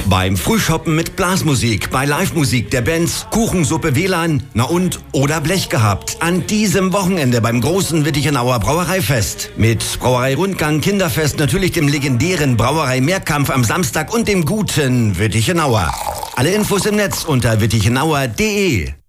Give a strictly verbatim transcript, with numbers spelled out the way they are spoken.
Beim Frühshoppen mit Blasmusik, bei Live-Musik der Bands, Kuchensuppe W L A N, na und oder Blech gehabt. An diesem Wochenende beim großen Wittichenauer Brauereifest. Mit Brauerei-Rundgang, Kinderfest, natürlich dem legendären Brauerei-Mehrkampf am Samstag und dem guten Wittichenauer. Alle Infos im Netz unter wittichenauer punkt de.